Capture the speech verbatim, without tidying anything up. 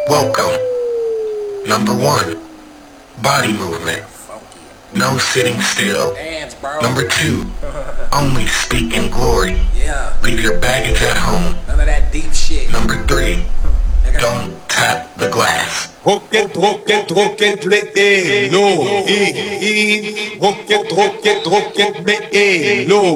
Welcome. Number one, body movement. No sitting still. Dance, bro. Number two, only speak in glory. Yeah. Leave your baggage at home. None of that deep shit. Number three, don't tap the glass. Rocket, rocket, rocket, le hello, e, e, rocket, rocket, rocket, le hello.